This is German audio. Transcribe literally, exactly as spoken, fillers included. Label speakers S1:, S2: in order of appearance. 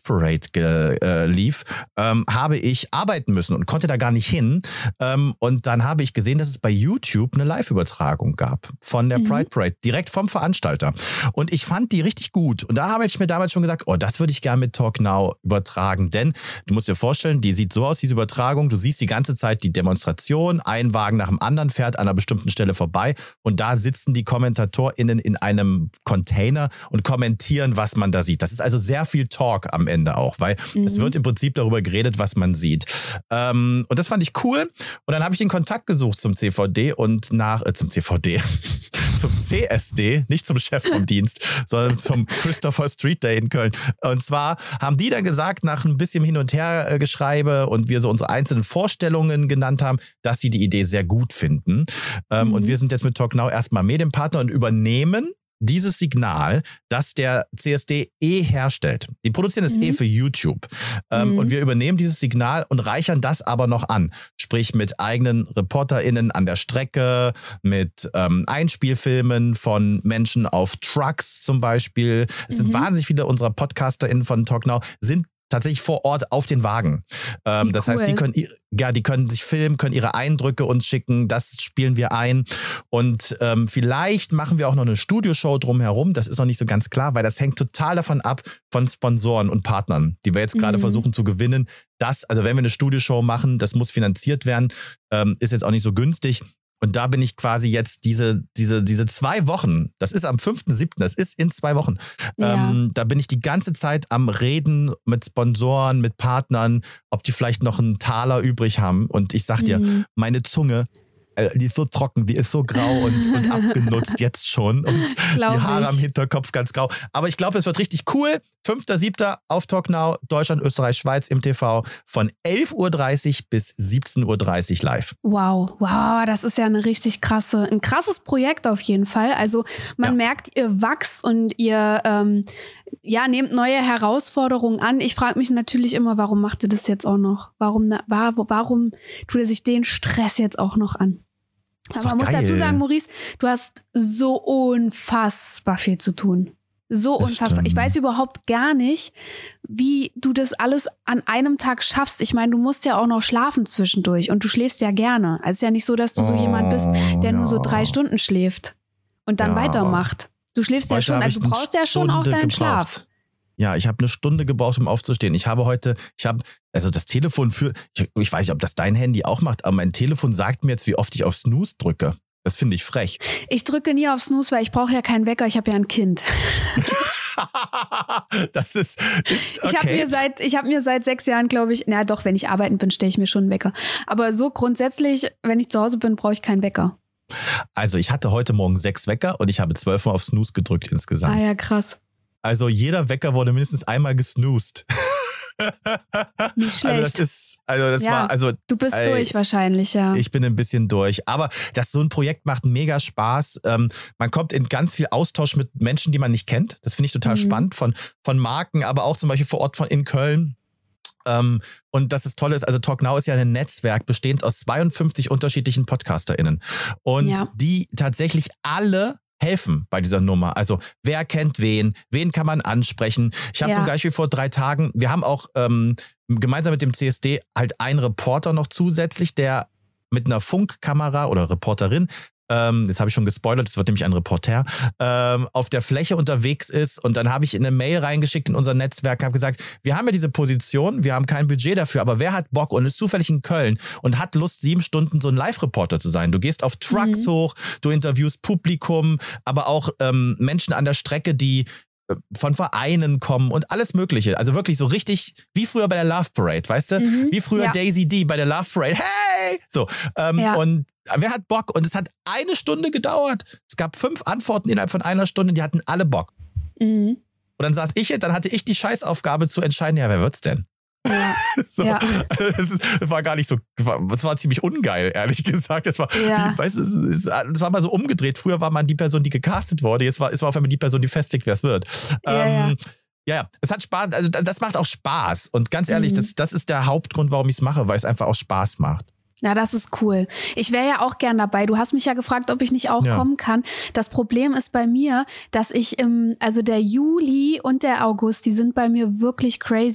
S1: Parade ge, äh, lief, ähm, habe ich arbeiten müssen und konnte da gar nicht hin. Ähm, und dann habe ich gesehen, dass es bei YouTube eine Live-Übertragung gab von der mhm. Pride Parade, direkt vom Veranstalter. Und ich fand die richtig gut. Und da habe ich mir damals schon gesagt, oh, das würde ich gerne mit Talk Now übertragen. Denn du musst dir vorstellen, die sieht so aus, diese Übertragung. Du siehst die ganze Zeit die Demonstration, ein Wagen nach dem anderen fährt an einer bestimmten Stelle vorbei. Und da sitzen die KommentatorInnen in einem Container und kommentieren, was man da sieht. Das ist also sehr viel Talk am Ende auch, weil mhm. es wird im Prinzip darüber geredet, was man sieht. Ähm, und das fand ich cool. Und dann habe ich den Kontakt gesucht zum C V D und nach, äh, zum C V D, zum C S D, nicht zum Chef vom Dienst, sondern zum Christopher Street Day in Köln. Und zwar haben die dann gesagt, nach ein bisschen Hin- und Her-Geschreibe und wir so unsere einzelnen Vorstellungen genannt haben, dass sie die Idee sehr gut finden. Ähm, mhm. Und wir sind jetzt mit Talk Now erstmal Medienpartner und übernehmen dieses Signal, das der C S D eh herstellt. Die produzieren es mhm. eh für YouTube. Ähm, mhm. Und wir übernehmen dieses Signal und reichern das aber noch an. Sprich mit eigenen ReporterInnen an der Strecke, mit ähm, Einspielfilmen von Menschen auf Trucks zum Beispiel. Es mhm. sind wahnsinnig viele unserer PodcasterInnen von Talk Now sind tatsächlich vor Ort auf den Wagen. Ähm, das cool. heißt, die können, ja, die können sich filmen, können ihre Eindrücke uns schicken, das spielen wir ein und ähm, vielleicht machen wir auch noch eine Studioshow drumherum, das ist noch nicht so ganz klar, weil das hängt total davon ab von Sponsoren und Partnern, die wir jetzt gerade mhm. versuchen zu gewinnen. Das, also wenn wir eine Studioshow machen, das muss finanziert werden, ähm, ist jetzt auch nicht so günstig. Und da bin ich quasi jetzt diese, diese, diese zwei Wochen, das ist am fünften siebten, das ist in zwei Wochen, ja. ähm, da bin ich die ganze Zeit am Reden mit Sponsoren, mit Partnern, ob die vielleicht noch einen Taler übrig haben. Und ich sag dir, mhm. meine Zunge, die ist so trocken, die ist so grau und, und abgenutzt jetzt schon und Glaub die Haare ich. am Hinterkopf ganz grau. Aber ich glaube, es wird richtig cool. fünfter siebten auf Talk Now, Deutschland, Österreich, Schweiz im T V von elf Uhr dreißig bis siebzehn Uhr dreißig live.
S2: Wow, wow, das ist ja eine richtig krasse, ein krasses Projekt auf jeden Fall. Also man ja. merkt, ihr wachst und ihr ähm, ja, nehmt neue Herausforderungen an. Ich frage mich natürlich immer, warum macht ihr das jetzt auch noch? Warum, war, warum tut er sich den Stress jetzt auch noch an? Aber man muss dazu sagen, Maurice, du hast so unfassbar viel zu tun. So das unfassbar. Stimmt. Ich weiß überhaupt gar nicht, wie du das alles an einem Tag schaffst. Ich meine, du musst ja auch noch schlafen zwischendurch und du schläfst ja gerne. Also es ist ja nicht so, dass du so oh, jemand bist, der ja. nur so drei Stunden schläft und dann ja. weitermacht. Du schläfst heute ja schon, also du brauchst ja schon auch deinen gebraucht. Schlaf.
S1: Ja, ich habe eine Stunde gebraucht, um aufzustehen. Ich habe heute, ich habe, also das Telefon für, ich, ich weiß nicht, ob das dein Handy auch macht, aber mein Telefon sagt mir jetzt, wie oft ich auf Snooze drücke. Das finde ich frech.
S2: Ich drücke nie auf Snooze, weil ich brauche ja keinen Wecker, ich habe ja ein Kind.
S1: Das ist, ist okay.
S2: Ich habe mir seit, ich habe mir seit sechs Jahren, glaube ich, na doch, wenn ich arbeiten bin, stelle ich mir schon einen Wecker. Aber so grundsätzlich, wenn ich zu Hause bin, brauche ich keinen Wecker.
S1: Also ich hatte heute Morgen sechs Wecker und ich habe zwölf Mal auf Snooze gedrückt insgesamt.
S2: Ah ja, krass.
S1: Also jeder Wecker wurde mindestens einmal gesnoozt.
S2: Nicht schlecht.
S1: Also das ist, also das
S2: ja,
S1: war, also
S2: du bist äh, durch wahrscheinlich, ja.
S1: Ich bin ein bisschen durch, aber das so ein Projekt macht mega Spaß. Ähm, man kommt in ganz viel Austausch mit Menschen, die man nicht kennt. Das finde ich total mhm. spannend von von Marken, aber auch zum Beispiel vor Ort von in Köln. Ähm, und das ist toll ist, also Talk Now ist ja ein Netzwerk bestehend aus zweiundfünfzig unterschiedlichen PodcasterInnen und ja. die tatsächlich alle helfen bei dieser Nummer. Also wer kennt wen, wen kann man ansprechen. Ich habe ja. zum Beispiel vor drei Tagen, wir haben auch ähm, gemeinsam mit dem C S D halt einen Reporter noch zusätzlich, der mit einer Funkkamera oder Reporterin, ähm, jetzt habe ich schon gespoilert, es wird nämlich ein Reporter, ähm, auf der Fläche unterwegs ist und dann habe ich in eine Mail reingeschickt in unser Netzwerk, habe gesagt, wir haben ja diese Position, wir haben kein Budget dafür, aber wer hat Bock und ist zufällig in Köln und hat Lust, sieben Stunden so ein Live-Reporter zu sein? Du gehst auf Trucks mhm. hoch, du interviewst Publikum, aber auch ähm, Menschen an der Strecke, die von Vereinen kommen und alles Mögliche. Also wirklich so richtig wie früher bei der Love Parade, weißt du? Mhm, wie früher ja. Daisy D bei der Love Parade. Hey! So. Ähm, ja. Und wer hat Bock? Und es hat eine Stunde gedauert. Es gab fünf Antworten innerhalb von einer Stunde, die hatten alle Bock. Mhm. Und dann saß ich, dann hatte ich die Scheißaufgabe zu entscheiden, ja, wer wird's denn?
S2: Ja.
S1: so,
S2: ja.
S1: Das, ist, das war gar nicht so, das war ziemlich ungeil, ehrlich gesagt. Das war,
S2: ja.
S1: wie, weißt du, es, es war mal so umgedreht. Früher war man die Person, die gecastet wurde. Jetzt war, ist man auf einmal die Person, die festlegt, wer es wird.
S2: Ja,
S1: ähm,
S2: ja.
S1: ja, es hat Spaß, also das, das macht auch Spaß. Und ganz ehrlich,
S2: mhm.
S1: das, das ist der Hauptgrund, warum ich es mache, weil es einfach auch Spaß macht.
S2: Ja, das ist cool. Ich wäre ja auch gern dabei. Du hast mich ja gefragt, ob ich nicht auch ja. kommen kann. Das Problem ist bei mir, dass ich im, also der Juli und der August, die sind bei mir wirklich crazy.